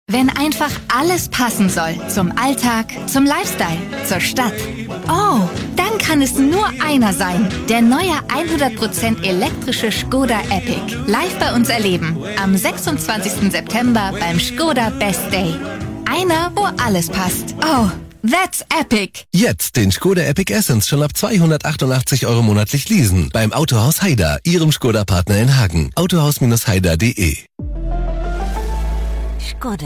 Wenn einfach alles passen soll. Zum Alltag, zum Lifestyle, zur Stadt. Oh, dann kann es nur einer sein. Der neue 100% elektrische Škoda Epic. Live bei uns erleben. Am 26. September beim Škoda Best Day. Einer, wo alles passt. Oh, that's epic. Jetzt den Škoda Epic Essence schon ab 288 € monatlich leasen. Beim Autohaus Haider, Ihrem Škoda-Partner in Hagen. Autohaus-haider.de. Škoda.